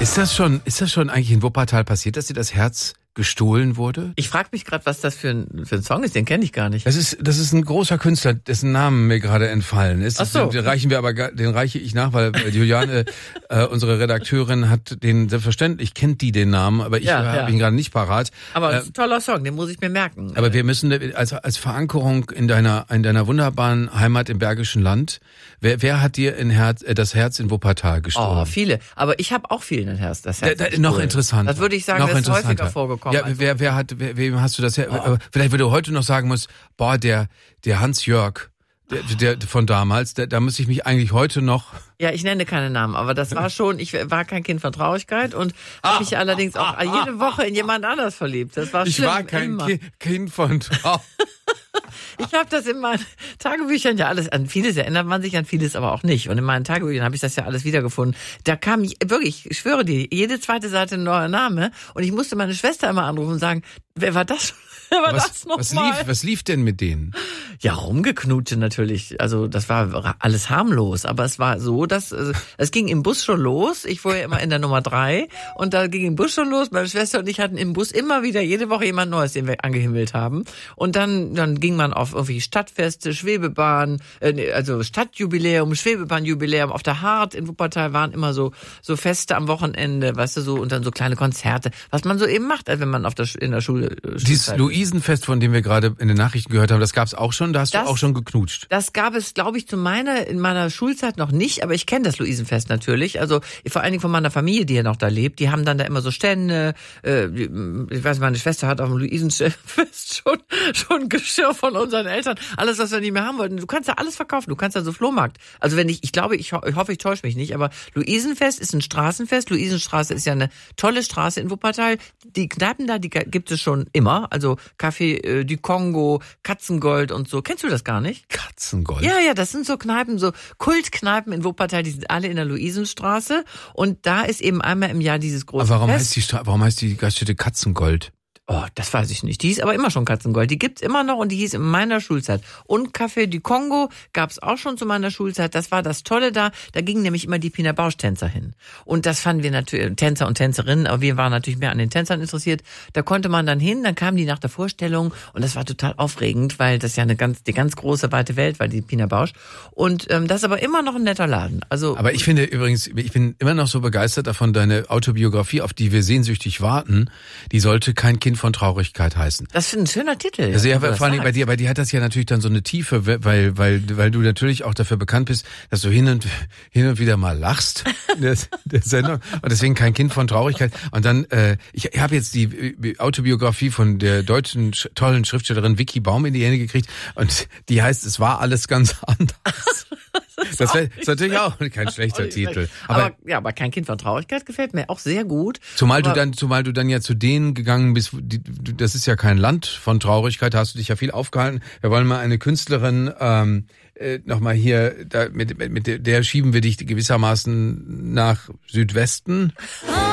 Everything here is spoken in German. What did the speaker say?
Ist das schon eigentlich in Wuppertal passiert, dass dir das Herz gestohlen wurde? Ich frage mich gerade, was das für ein Song ist, den kenne ich gar nicht. Das ist ein großer Künstler, dessen Namen mir gerade entfallen ist. Ach so. Den reiche ich nach, weil Juliane, unsere Redakteurin, hat den selbstverständlich, kennt die den Namen, aber ich habe ihn gerade nicht parat. Aber ein toller Song, den muss ich mir merken. Aber wir müssen als Verankerung in deiner wunderbaren Heimat im Bergischen Land, wer hat dir das Herz in Wuppertal gestohlen? Oh, viele. Aber ich habe auch vielen das Herz gestohlen. Noch interessanter. Das würde ich sagen, das ist häufiger vorgekommen. Ja, wem hast du das? Vielleicht würde heute noch sagen muss, der Hans-Jörg, der von damals, da muss ich mich eigentlich heute noch. Ja, ich nenne keine Namen, aber das war schon, ich war kein Kind von Traurigkeit und habe mich allerdings auch jede Woche in jemand anders verliebt. Das war schlimm. Ich war kein Kind von Traurigkeit. Ich habe das in meinen Tagebüchern ja alles, an vieles erinnert man sich, an vieles aber auch nicht. Und in meinen Tagebüchern habe ich das ja alles wiedergefunden. Da kam wirklich, ich schwöre dir, jede zweite Seite ein neuer Name. Und ich musste meine Schwester immer anrufen und sagen, wer war das? Was lief denn mit denen? Ja, rumgeknutscht natürlich. Also das war alles harmlos. Aber es war so, dass es ging im Bus schon los. Ich fuhr ja immer in der Nummer 3 und da ging im Bus schon los. Meine Schwester und ich hatten im Bus immer wieder jede Woche jemand Neues, den wir angehimmelt haben. Und dann ging man auf irgendwie Stadtfeste, Schwebebahn, also Stadtjubiläum, Schwebebahnjubiläum. Auf der Hart in Wuppertal waren immer so Feste am Wochenende, weißt du, so, und dann so kleine Konzerte, was man so eben macht, wenn man in der Schule. Dieses Luisenfest, von dem wir gerade in den Nachrichten gehört haben, das gab es auch schon, da hast du auch schon geknutscht. Das gab es, glaube ich, in meiner Schulzeit noch nicht, aber ich kenne das Luisenfest natürlich. Also vor allen Dingen von meiner Familie, die ja noch da lebt. Die haben dann da immer so Stände. Ich weiß, meine Schwester hat auf dem Luisenfest schon Geschirr von unseren Eltern. Alles, was wir nicht mehr haben wollten. Du kannst da alles verkaufen. Du kannst da so Flohmarkt. Also wenn ich hoffe, ich täusche mich nicht, aber Luisenfest ist ein Straßenfest. Luisenstraße ist ja eine tolle Straße in Wuppertal. Die Kneipen da, die gibt es schon immer. Also Café du Kongo, Katzengold und so. Kennst du das gar nicht? Katzengold? Ja, das sind so Kneipen, so Kultkneipen in Wuppertal, die sind alle in der Luisenstraße. Und da ist eben einmal im Jahr dieses große Aber Fest. warum heißt die Gaststätte Katzengold? Oh, das weiß ich nicht. Die hieß aber immer schon Katzengold. Die gibt's immer noch und die hieß in meiner Schulzeit. Und Café du Kongo gab's auch schon zu meiner Schulzeit. Das war das Tolle da. Da gingen nämlich immer die Pina Bausch-Tänzer hin. Und das fanden wir natürlich, Tänzer und Tänzerinnen, aber wir waren natürlich mehr an den Tänzern interessiert. Da konnte man dann hin, dann kamen die nach der Vorstellung und das war total aufregend, weil das ja die ganz große, weite Welt war, die Pina Bausch. Und das ist aber immer noch ein netter Laden. Also, aber ich finde übrigens, ich bin immer noch so begeistert davon, deine Autobiografie, auf die wir sehnsüchtig warten, die sollte kein Kind von Traurigkeit heißen. Das ist ein schöner Titel. Also ja, vor allem bei dir hat das ja natürlich dann so eine Tiefe, weil du natürlich auch dafür bekannt bist, dass du hin und wieder mal lachst in der Sendung und deswegen kein Kind von Traurigkeit. Und dann, ich habe jetzt die Autobiografie von der deutschen tollen Schriftstellerin Vicky Baum in die Hände gekriegt und die heißt, es war alles ganz anders. Das ist natürlich auch kein schlechter Titel. Aber kein Kind von Traurigkeit gefällt mir auch sehr gut. Zumal du dann ja zu denen gegangen bist, das ist ja kein Land von Traurigkeit, da hast du dich ja viel aufgehalten. Wir wollen mal eine Künstlerin nochmal hier, mit der schieben wir dich gewissermaßen nach Südwesten.